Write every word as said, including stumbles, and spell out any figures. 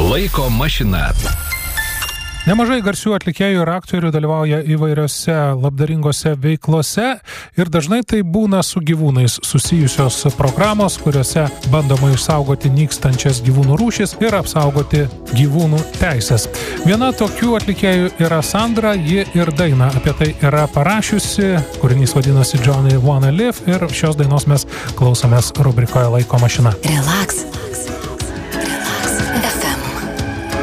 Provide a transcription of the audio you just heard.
Laiko mašina. Nemažai garsių atlikėjų ir aktorių dalyvauja įvairiose labdaringose veiklose ir dažnai tai būna su gyvūnais susijusios programos, kuriuose bandoma išsaugoti nykstančias gyvūnų rūšis ir apsaugoti gyvūnų teisės. Viena tokių atlikėjų yra Sandra, ji ir dainą apie tai yra parašiusi, kūrinys vadinasi Johnny Wanna Live ir šios dainos mes klausomės rubrikoje Laiko mašina. Relax.